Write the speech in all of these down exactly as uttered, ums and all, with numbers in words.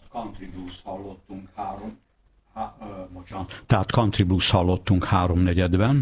Country Blues hallottunk három, há, ö, bocsánat, tehát Country Blues hallottunk háromnegyedben.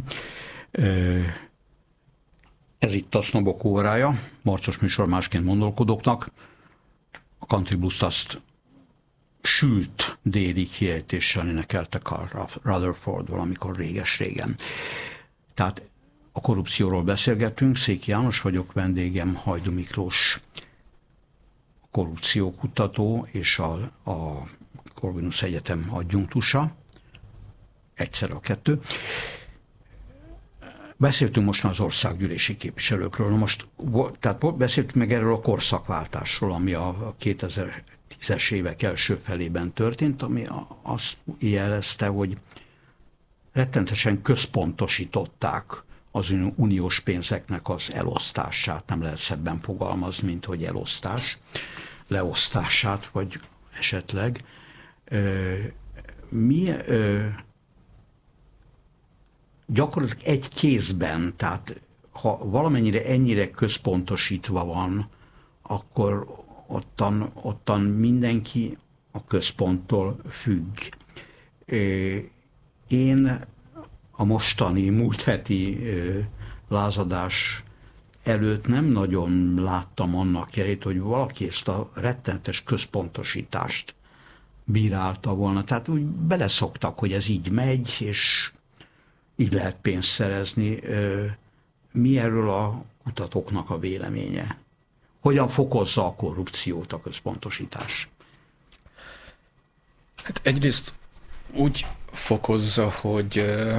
Ez itt a Sznobok órája, marcos műsor másként gondolkodóknak. A Country Blues azt sült déli kiejtéssel énekelte Carl Rutherford valamikor réges-régen. Tehát a korrupcióról beszélgetünk, Széki János vagyok, vendégem Hajdú Miklós, korrupciókutató és a, a Corvinus Egyetem adjunktusa, egyszer a kettő. Beszéltünk most már az országgyűlési képviselőkről, most tehát beszéltünk meg erről a korszakváltásról, ami a kétezer-tízes évek első felében történt, ami azt jelezte, hogy rettentesen központosították az uniós pénzeknek az elosztását, nem lehet szebben fogalmazni, mint hogy elosztás, leosztását, vagy esetleg. Mi gyakorlatilag egy kézben, tehát ha valamennyire ennyire központosítva van, akkor ottan, ottan mindenki a központtól függ. Én a mostani, múlt heti lázadás előtt nem nagyon láttam annak jelét, hogy valaki ezt a rettentes központosítást bírálta volna. Tehát úgy beleszoktak, hogy ez így megy, és így lehet pénzt szerezni. Mi erről a kutatóknak a véleménye? Hogyan fokozza a korrupciót a központosítás? Hát egyrészt úgy fokozza, hogy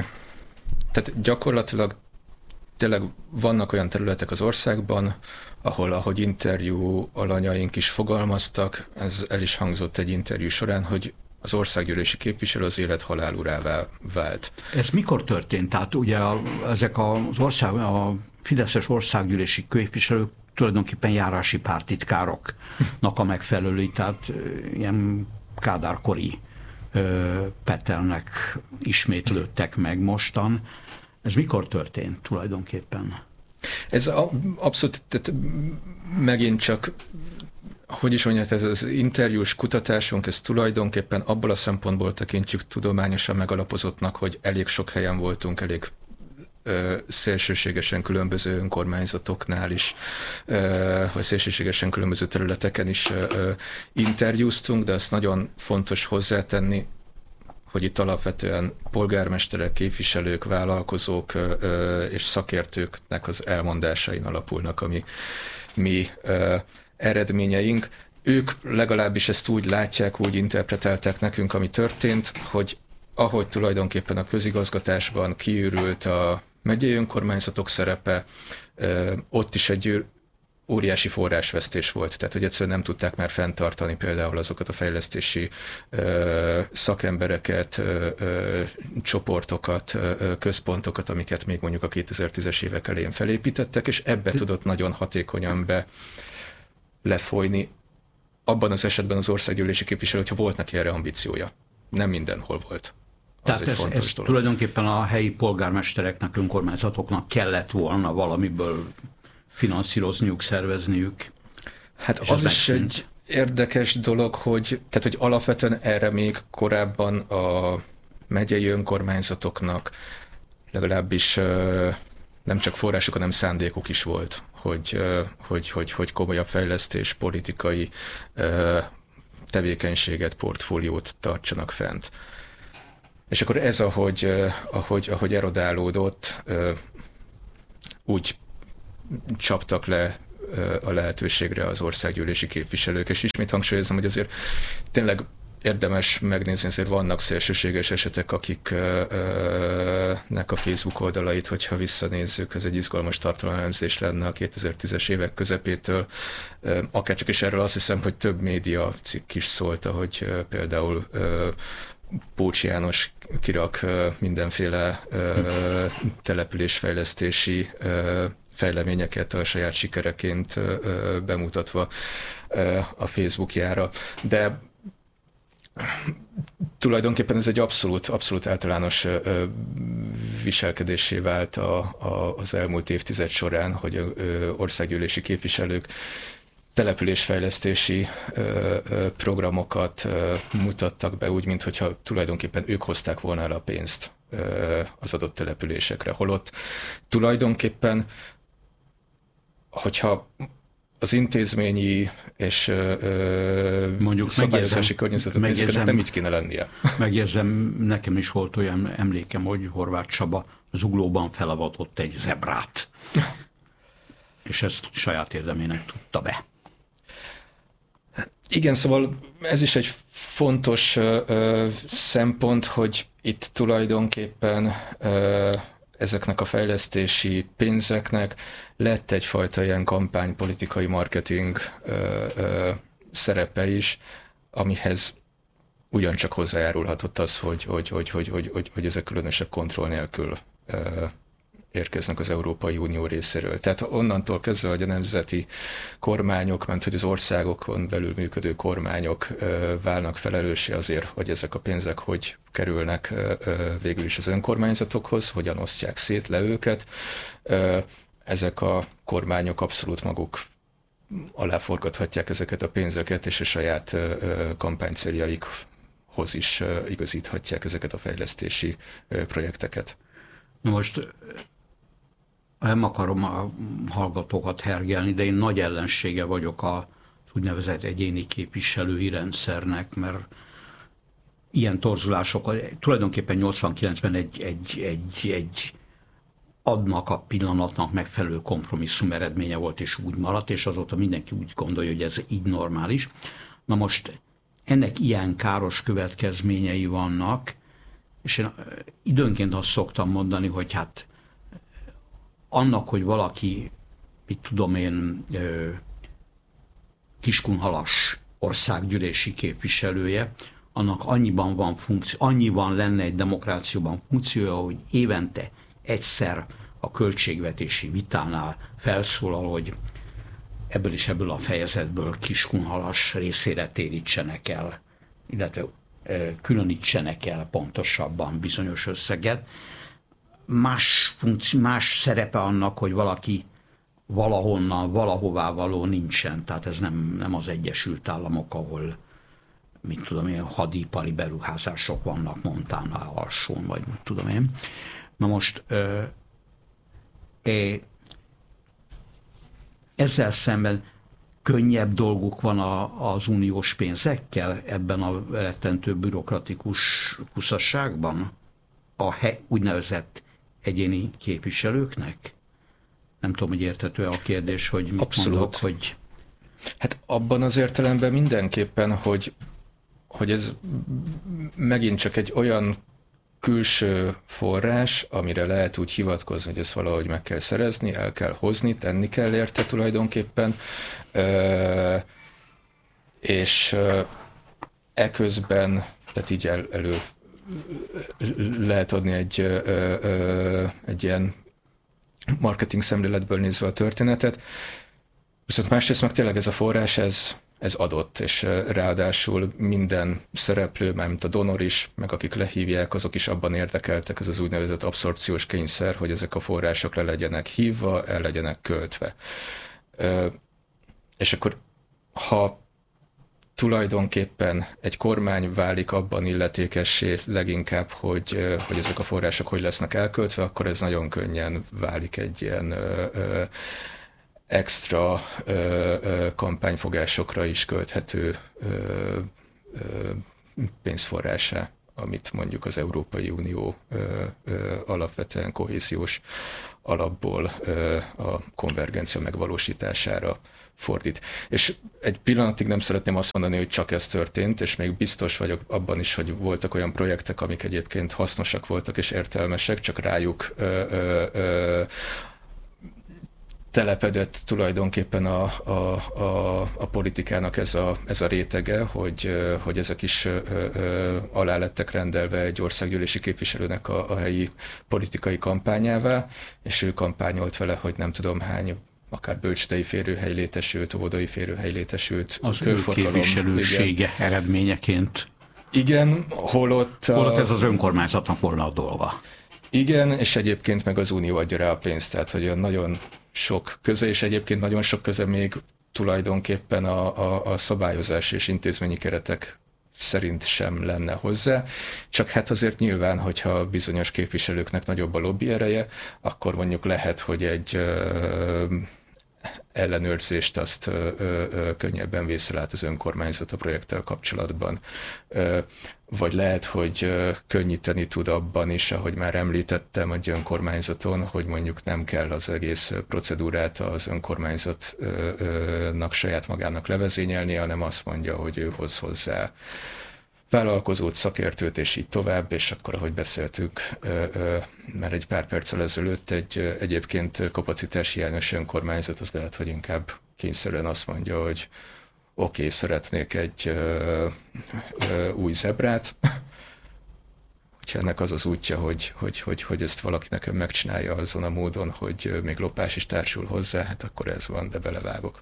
tehát gyakorlatilag tényleg vannak olyan területek az országban, ahol, ahogy interjú alanyaink is fogalmaztak, ez el is hangzott egy interjú során, hogy az országgyűlési képviselő az élet halál urává vált. Ez mikor történt? Tehát ugye a, ezek az ország, a fideszes országgyűlési képviselők tulajdonképpen járási pártitkároknak a megfelelői, tehát ilyen kádárkori ö, Petelnek ismétlődtek meg mostan. Ez mikor történt tulajdonképpen? Ez a, abszolút, tehát megint csak, hogy is mondjam, ez az interjús kutatásunk, ez tulajdonképpen abból a szempontból tekintjük tudományosan megalapozottnak, hogy elég sok helyen voltunk, elég ö, szélsőségesen különböző önkormányzatoknál is, ö, vagy szélsőségesen különböző területeken is ö, ö, interjúztunk, de azt nagyon fontos hozzátenni, hogy itt alapvetően polgármesterek, képviselők, vállalkozók ö, és szakértőknek az elmondásain alapulnak a mi, mi ö, eredményeink. Ők legalábbis ezt úgy látják, úgy interpretálták nekünk, ami történt, hogy ahogy tulajdonképpen a közigazgatásban kiürült a megyei önkormányzatok szerepe, ö, ott is egy óriási forrásvesztés volt, tehát hogy egyszerűen nem tudták már fenntartani például azokat a fejlesztési ö, szakembereket, ö, ö, csoportokat, ö, központokat, amiket még mondjuk a kétezer-tízes évek elején felépítettek, és ebbe tudott nagyon hatékonyan be lefolyni. Abban az esetben az országgyűlési képviselő, hogyha volt neki erre ambíciója. Nem mindenhol volt. Tehát ez, ez tulajdonképpen a helyi polgármestereknek, önkormányzatoknak kellett volna valamiből finanszírozniuk, szervezniük. Hát az is egy érdekes dolog, hogy, tehát, hogy alapvetően erre még korábban a megyei önkormányzatoknak legalábbis nem csak forrásuk, hanem szándékuk is volt, hogy, hogy, hogy, hogy komolyabb fejlesztés, politikai tevékenységet, portfóliót tartsanak fent. És akkor ez, ahogy, ahogy, ahogy erodálódott, úgy csaptak le a lehetőségre az országgyűlési képviselők, és ismét hangsúlyozom, hogy azért tényleg érdemes megnézni, azért vannak szélsőséges esetek, akiknek a Facebook oldalait, hogyha visszanézzük, ez egy izgalmas tartalomelemzés lenne a kétezer-tízes évek közepétől. Akár csak is erről azt hiszem, hogy több média cikk is szólt, hogy például Pócs János kirak mindenféle településfejlesztési fejleményeket a saját sikereként bemutatva a Facebookjára. De tulajdonképpen ez egy abszolút, abszolút általános viselkedésé vált a, a, az elmúlt évtized során, hogy országgyűlési képviselők településfejlesztési ö, ö, programokat ö, mutattak be úgy, mintha tulajdonképpen ők hozták volna el a pénzt ö, az adott településekre. Holott tulajdonképpen, hogyha az intézményi és ö, mondjuk szabályozási környezetet nézzük, nem így kéne lennie. Megjegyzem, nekem is volt olyan emlékem, hogy Horváth Csaba Zuglóban felavatott egy zebrát. És ezt saját érdemének tudta be. Igen, szóval ez is egy fontos ö, szempont, hogy itt tulajdonképpen ö, ezeknek a fejlesztési pénzeknek lett egyfajta ilyen kampánypolitikai marketing ö, ö, szerepe is, amihez ugyancsak hozzájárulhatott az, hogy, hogy, hogy, hogy, hogy, hogy, hogy ezek különösebb kontroll nélkül ö, érkeznek az Európai Unió részéről. Tehát onnantól kezdve, hogy a nemzeti kormányok, ment hogy az országokon belül működő kormányok ö, válnak felelőssé azért, hogy ezek a pénzek hogy kerülnek ö, ö, végül is az önkormányzatokhoz, hogyan osztják szét le őket. Ö, ezek a kormányok abszolút maguk aláforgathatják ezeket a pénzeket, és a saját ö, ö, kampánycéljaikhoz is ö, igazíthatják ezeket a fejlesztési ö, projekteket. Most nem akarom a hallgatókat hergelni, de én nagy ellensége vagyok az úgynevezett egyéni képviselői rendszernek, mert ilyen torzulások tulajdonképpen nyolcvankilencben egy, egy, egy, egy adnak a pillanatnak megfelelő kompromisszum eredménye volt, és úgy maradt, és azóta mindenki úgy gondolja, hogy ez így normális. Na most ennek ilyen káros következményei vannak, és én időnként azt szoktam mondani, hogy hát annak, hogy valaki, mit tudom én, Kiskunhalas országgyűlési képviselője, annak annyiban van funkció, annyiban lenne egy demokrációban funkciója, hogy évente egyszer a költségvetési vitánál felszólal, hogy ebből is ebből a fejezetből Kiskunhalas részére térítsenek el, illetve különítsenek el pontosabban bizonyos összeget. Más, funkci- más szerepe annak, hogy valaki valahonnan, valahová való nincsen. Tehát ez nem, nem az Egyesült Államok, ahol, mit tudom én, hadipari beruházások vannak Montana alsón, vagy mit tudom én. Na most ö, é, ezzel szemben könnyebb dolguk van a, az uniós pénzekkel ebben a rettentő bürokratikus kuszasságban a he, úgynevezett egyéni képviselőknek? Nem tudom, hogy érthető a kérdés, hogy mit Abszolút. mondok, hogy... Hát abban az értelemben mindenképpen, hogy, hogy ez megint csak egy olyan külső forrás, amire lehet úgy hivatkozni, hogy ezt valahogy meg kell szerezni, el kell hozni, tenni kell érte tulajdonképpen, és eközben, tehát így el, elő lehet adni egy, egy ilyen marketing szemléletből nézve a történetet, viszont másrészt meg tényleg ez a forrás, ez ez adott, és ráadásul minden szereplő, mármint a donor is, meg akik lehívják, azok is abban érdekeltek, ez az úgynevezett abszorpciós kényszer, hogy ezek a források le legyenek hívva, el legyenek költve. És akkor, ha tulajdonképpen egy kormány válik abban illetékessé leginkább, hogy, hogy ezek a források hogy lesznek elköltve, akkor ez nagyon könnyen válik egy ilyen extra ö, ö, kampányfogásokra is költhető ö, ö, pénzforrásá, amit mondjuk az Európai Unió ö, ö, alapvetően kohéziós alapból ö, a konvergencia megvalósítására fordít. És egy pillanatig nem szeretném azt mondani, hogy csak ez történt, és még biztos vagyok abban is, hogy voltak olyan projektek, amik egyébként hasznosak voltak és értelmesek, csak rájuk ö, ö, ö, telepedett tulajdonképpen a, a, a, a politikának ez a, ez a rétege, hogy, hogy ezek is ö, ö, alá lettek rendelve egy országgyűlési képviselőnek a, a helyi politikai kampányává, és ő kampányolt vele, hogy nem tudom hány, akár bölcsődei férőhely létesült, óvodai férőhely létesült. Az ő képviselősége igen. eredményeként. Igen, holott... A... Holott ez az önkormányzatnak volna a dolga. Igen, és egyébként meg az Unió adja rá a pénzt, tehát hogy nagyon sok köze, és egyébként nagyon sok köze még tulajdonképpen a, a, a szabályozás és intézményi keretek szerint sem lenne hozzá, csak hát azért nyilván, hogyha bizonyos képviselőknek nagyobb a lobby ereje, akkor mondjuk lehet, hogy egy ö, ellenőrzést azt ö, ö, könnyebben vészel át az önkormányzat a projekttel kapcsolatban. Ö, vagy lehet, hogy ö, könnyíteni tud abban is, ahogy már említettem, egy önkormányzaton, hogy mondjuk nem kell az egész procedúrát az önkormányzatnak saját magának levezényelni, hanem azt mondja, hogy ő hoz hozzá vállalkozót, szakértőt, és így tovább, és akkor, ahogy beszéltük, már egy pár perccel ezelőtt, egy egyébként kapacitás hiányos önkormányzat, az lehet, hogy inkább kényszerűen azt mondja, hogy oké, okay, szeretnék egy ö, ö, új zebrát, hogyha ennek az az útja, hogy, hogy, hogy, hogy ezt valaki nekem megcsinálja azon a módon, hogy még lopás is társul hozzá, hát akkor ez van, de belevágok.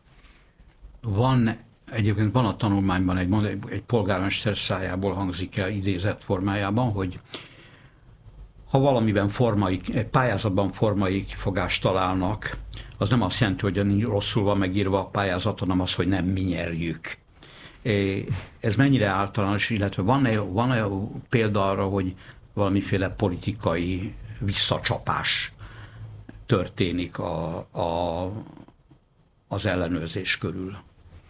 Van Egyébként van a tanulmányban egy, egy polgármester szájából hangzik el idézett formájában, hogy ha valamiben formai, egy pályázatban formai kifogást találnak, az nem azt jelenti, hogy rosszul van megírva a pályázat, hanem az, hogy nem mi nyerjük. Ez mennyire általános, illetve van-e, van-e példa arra, hogy valamiféle politikai visszacsapás történik a, a, az ellenőrzés körül?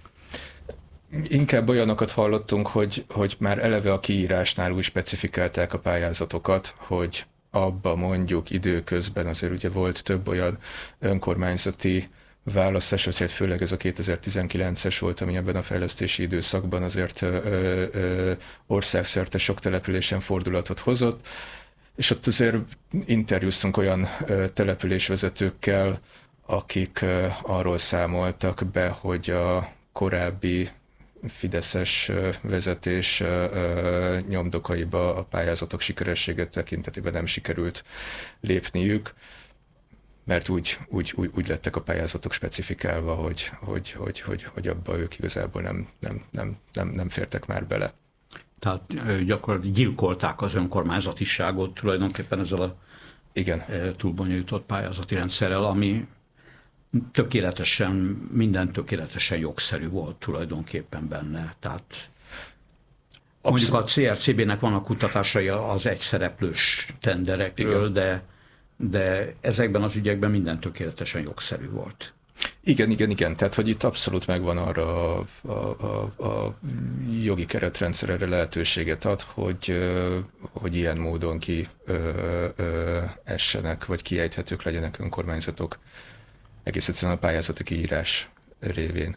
Inkább olyanokat hallottunk, hogy, hogy már eleve a kiírásnál úgy specifikálták a pályázatokat, hogy abba mondjuk időközben azért ugye volt több olyan önkormányzati választás, azért főleg ez a kétezer-tizenkilences volt, ami ebben a fejlesztési időszakban azért ö, ö, országszerte sok településen fordulatot hozott, és ott azért interjúztunk olyan ö, településvezetőkkel, akik ö, arról számoltak be, hogy a korábbi fideszes vezetés nyomdokaiba a pályázatok sikeressége tekintetében nem sikerült lépniük, mert úgy, úgy, úgy, úgy lettek a pályázatok specifikálva, hogy, hogy, hogy, hogy, hogy abba ők igazából nem, nem, nem, nem, nem fértek már bele. Tehát gyakorlatilag gyilkolták az önkormányzatiságot tulajdonképpen ezzel a Igen. túlbonyolított pályázati rendszerrel, ami tökéletesen, minden tökéletesen jogszerű volt tulajdonképpen benne. Tehát mondjuk a cé er cé bé-nek vannak kutatásai az egyszereplős tenderekről, de, de ezekben az ügyekben minden tökéletesen jogszerű volt. Igen, igen, igen. Tehát, hogy itt abszolút megvan arra a, a, a, a jogi keretrendszer erre lehetőséget ad, hogy, hogy ilyen módon ki ö, ö, essenek, vagy kiejthetők legyenek önkormányzatok. Egész egyszerűen a pályázati kiírás révén.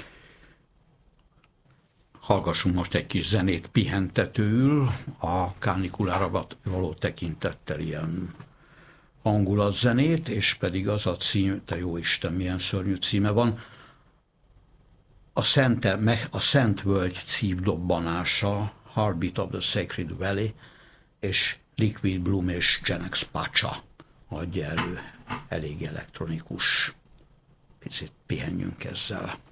Hallgassunk most egy kis zenét pihentetőül, a kánikulára való tekintettel ilyen hangulatzenét, és pedig az a cím, te jó Isten, milyen szörnyű címe van, a Szent, a Szent Völgy cívdobbanása, Heartbeat of the Sacred Valley, és Liquid Bloom és Genex Pacha adja elő, elég elektronikus. Picit pihenjünk ezzel.